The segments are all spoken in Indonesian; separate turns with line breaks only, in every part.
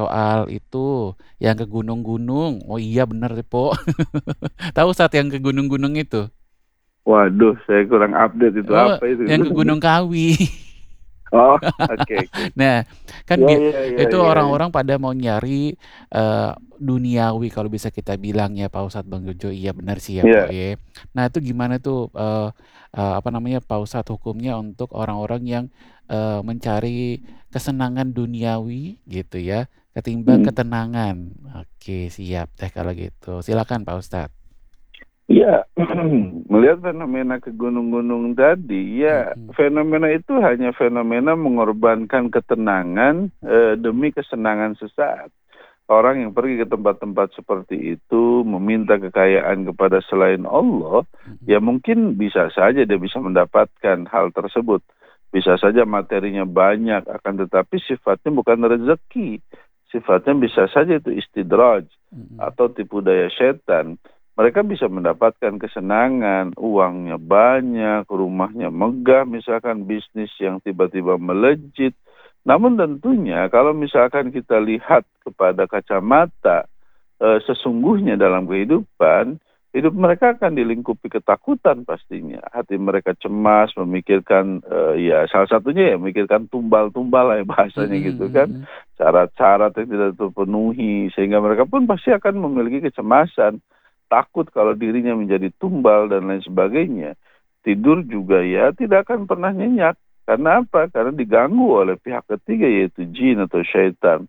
soal itu yang ke gunung-gunung. Oh iya bener deh, Po. Tahu saat yang ke gunung-gunung itu?
Waduh, saya kurang update itu
Oh,
apa itu.
yang ke Gunung Kawi.
Oh, oke oke.
Nah, kan
Ya ya ya
itu
ya.
orang-orang pada mau nyari duniawi kalau bisa kita bilang ya Pak Ustadz Bang Jojo. Iya benar sih ya, Po
Ya,
ya. Nah, itu gimana tuh apa namanya Pak Ustadz hukumnya untuk orang-orang yang mencari kesenangan duniawi gitu ya, ketimbang
hmm.
ketenangan. Oke, siap deh kalau gitu. Silakan Pak Ustadz.
Ya, melihat fenomena ke gunung-gunung tadi, ya
Mm-mm.
fenomena itu hanya fenomena mengorbankan ketenangan demi kesenangan sesaat. Orang yang pergi ke tempat-tempat seperti itu meminta kekayaan kepada selain Allah, ya
Mm-mm.
mungkin bisa saja dia bisa mendapatkan hal tersebut. Bisa saja materinya banyak, akan tetapi sifatnya bukan rezeki. Sifatnya bisa saja itu istidraj
Mm-mm.
atau tipu daya setan. Mereka bisa mendapatkan kesenangan, uangnya banyak, rumahnya megah, misalkan bisnis yang tiba-tiba melejit. Namun tentunya kalau misalkan kita lihat kepada kacamata sesungguhnya dalam kehidupan, hidup mereka akan dilingkupi ketakutan pastinya. Hati mereka cemas, memikirkan ya salah satunya ya memikirkan tumbal-tumbal lah ya bahasanya gitu kan.
Mm-mm.
Syarat-syarat yang tidak terpenuhi sehingga mereka pun pasti akan memiliki kecemasan, takut kalau dirinya menjadi tumbal dan lain sebagainya. Tidur juga ya tidak akan pernah nyenyak. Karena apa? Karena diganggu oleh pihak ketiga yaitu jin atau syaitan.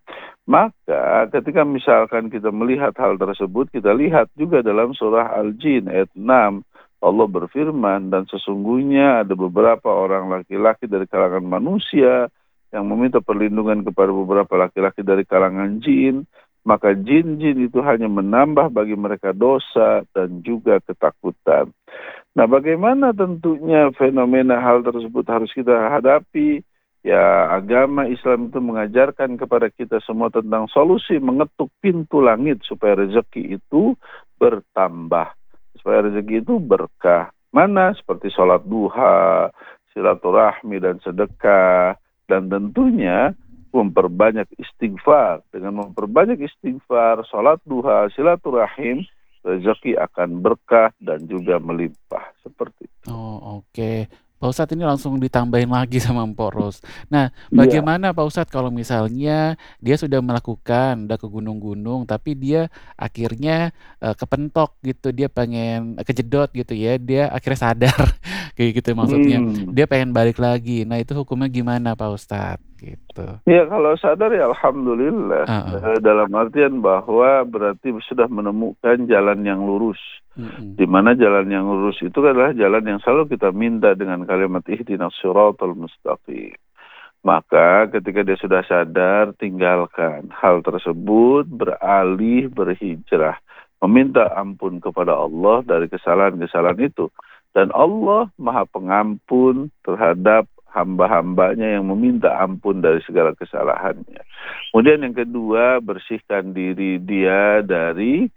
Maka ketika misalkan kita melihat hal tersebut, kita lihat juga dalam surah Al-Jin ayat 6. Allah berfirman, dan sesungguhnya ada beberapa orang laki-laki dari kalangan manusia yang meminta perlindungan kepada beberapa laki-laki dari kalangan jin, maka jin-jin itu hanya menambah bagi mereka dosa dan juga ketakutan. Nah, bagaimana tentunya fenomena hal tersebut harus kita hadapi? Ya, agama Islam itu mengajarkan kepada kita semua tentang solusi mengetuk pintu langit supaya rezeki itu bertambah, supaya rezeki itu berkah. Mana? Seperti sholat duha, silaturahmi dan sedekah, dan tentunya memperbanyak istighfar. Dengan memperbanyak istighfar, sholat duha, silaturahim, rezeki akan berkah dan juga melimpah seperti itu.
Oh, oke. Pak Ustadz ini langsung ditambahin lagi sama Mpok Ros. Nah,
Iya.
bagaimana Pak Ustadz kalau misalnya dia sudah melakukan, udah ke gunung-gunung, tapi dia akhirnya kepentok gitu, dia pengen kejedot gitu ya, dia akhirnya sadar, kayak gitu maksudnya.
Hmm.
Dia pengen balik lagi. Nah, itu hukumnya gimana Pak Ustadz? Gitu.
Ya kalau sadar ya alhamdulillah.
Heeh.
Dalam artian bahwa berarti sudah menemukan jalan yang lurus.
Mm-mm.
Di mana jalan yang lurus itu adalah jalan yang selalu kita minta dengan kalimat ihdinas siratal mustaqim. Maka ketika dia sudah sadar, tinggalkan hal tersebut, beralih, berhijrah. Meminta ampun kepada Allah dari kesalahan-kesalahan itu. Dan Allah maha pengampun terhadap hamba-hambanya yang meminta ampun dari segala kesalahannya. Kemudian yang kedua, bersihkan diri dia dari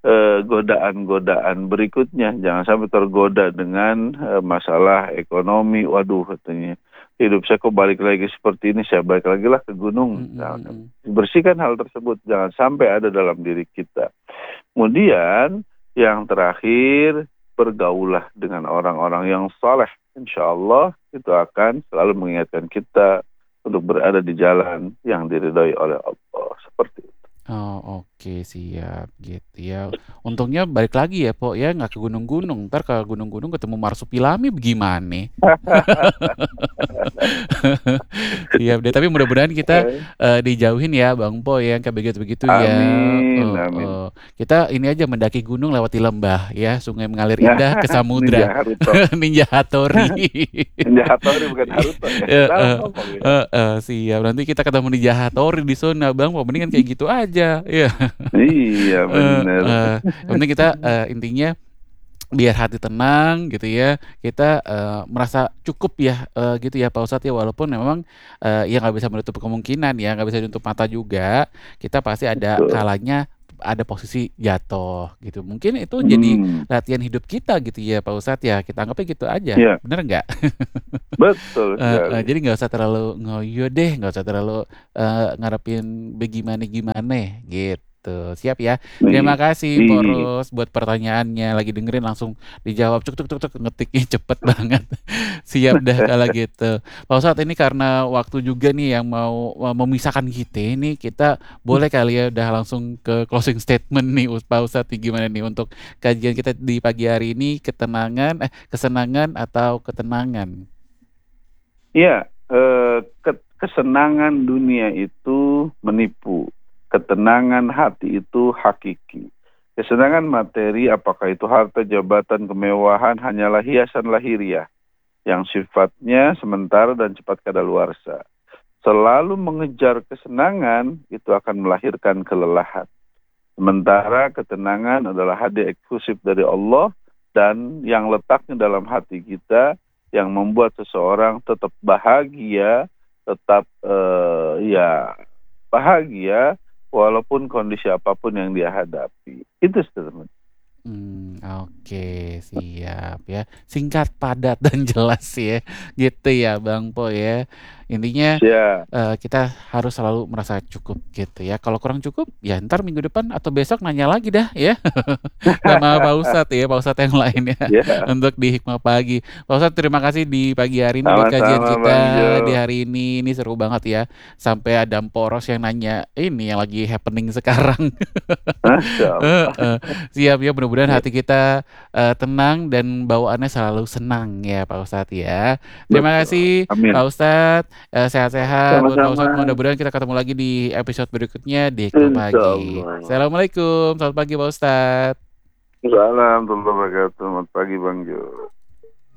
godaan-godaan berikutnya. Jangan sampai tergoda dengan masalah ekonomi. Waduh, katanya hidup saya kok balik lagi seperti ini, saya balik lagi lah ke gunung.
Mm-mm.
Misalkan.
Mm-mm.
Bersihkan hal tersebut, jangan sampai ada dalam diri kita. Kemudian yang terakhir, bergaulah dengan orang-orang yang saleh. Insya Allah itu akan selalu mengingatkan kita untuk berada di jalan yang diridhoi oleh Allah. Seperti itu.
Oh, oke, siap gitu ya. Untungnya balik lagi ya, Po ya, nggak ke gunung-gunung. Ntar ke gunung-gunung ketemu marsupilami bagaimana? Siap deh, tapi mudah-mudahan kita dijauhin ya, Bang Po ya, kayak begitu-begitu ya.
Amin, amin.
Kita ini aja mendaki gunung lewati lembah ya, sungai mengalir
Nah,
indah ke
Ninja
samudra.
Haruto.
Ninja Hattori.
Ninja Hattori bukan Haruto ya. Salah
Heeh,
ngomong ya.
siap. Nanti kita ketemu Ninja Hattori di sana, Bang. Po, mendingan kayak gitu aja. Ya.
Iya, bener.
Yang penting kita intinya biar hati tenang gitu ya, kita merasa cukup ya gitu ya Pak Ustadz ya, walaupun memang ya nggak bisa menutup kemungkinan ya, nggak bisa menutup mata juga, kita pasti ada
Betul.
kalanya ada posisi jatuh gitu. Mungkin itu jadi
Hmm,
latihan hidup kita gitu ya Pak Ustadz ya, kita anggapnya gitu aja,
ya,
bener nggak?
betul sekali.
Jadi nggak usah terlalu ngoyo deh, nggak usah terlalu, ngarepin begimana-gimana gitu. Siap ya. Terima
Nih,
kasih Mpok
iya.
Ros buat pertanyaannya, lagi dengerin langsung dijawab, cuk cuk cuk cuk, ngetiknya cepet banget. Siap dah kalau gitu. Pak Ustadz ini karena waktu juga nih yang mau memisahkan kita ini, kita boleh kali ya udah langsung ke closing statement nih Pak Ustadz nih, gimana nih untuk kajian kita di pagi hari ini, kesenangan atau ketenangan?
Iya, kesenangan dunia itu menipu, ketenangan hati itu hakiki. Kesenangan materi, apakah itu harta, jabatan, kemewahan, hanyalah hiasan lahiriah yang sifatnya sementara dan cepat kadaluarsa. Selalu mengejar kesenangan itu akan melahirkan kelelahan. Sementara ketenangan adalah hadiah eksklusif dari Allah dan yang letaknya dalam hati kita yang membuat seseorang tetap bahagia, tetap ya bahagia walaupun kondisi apapun yang dia hadapi. Itu statement.
Oke, siap ya. Singkat, padat, dan jelas ya. Gitu ya Bang Po ya. Intinya
Ya,
kita harus selalu merasa cukup gitu ya. Kalau kurang cukup, ya ntar minggu depan atau besok nanya lagi dah ya. Sama Pak Ustadz ya, Pak Ustadz yang lain ya.
ya,
Untuk di Hikmah Pagi. Pak Ustadz terima kasih di pagi hari ini buat kajian
sama-sama
kita
Bang Jo.
di hari ini. Ini seru banget ya. Sampai ada Poros yang nanya ini yang lagi happening sekarang.
Masya Allah.
Heeh. Siap ya, mudah-mudahan
Ya,
hati kita, tenang dan bawaannya selalu senang ya Pak Ustadz ya. Terima
betul.
kasih Pak
Amin.
Ustadz, sehat-sehat buat Pak
Sama-sama.
Ustadz, mudah-mudahan kita ketemu lagi di episode berikutnya di Hikmah
Insya
Pagi.
Allah.
Assalamualaikum, selamat pagi Pak Ustadz.
Assalamualaikum warahmatullahi wabarakatuh. Selamat pagi Bang Jo.